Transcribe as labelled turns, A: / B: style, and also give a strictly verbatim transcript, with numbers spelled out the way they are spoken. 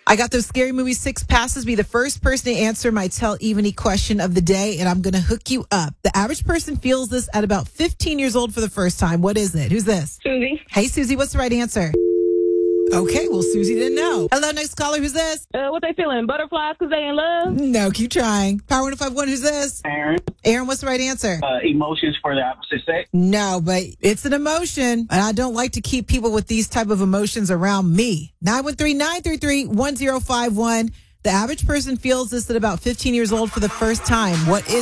A: I got those Scary Movie six passes. Be the first person to answer my Tell Evany question of the day, and I'm going to hook you up. The average person feels this at about fifteen years old for the first time. What is it? Who's this?
B: Susie.
A: Hey, Susie, what's the right answer? Okay, well, Susie didn't know. Hello, next caller. Who's this?
B: Uh, what they feeling? Butterflies because they in love?
A: No, keep trying. Power one oh five one, who's this?
C: Aaron,
A: Aaron, what's the right answer?
C: uh, emotions for the opposite sex.
A: No, but it's an emotion, and I don't like to keep people with these type of emotions around me. nine one three, nine three three, one zero five one. The average person feels this at about fifteen years old for the first time. What is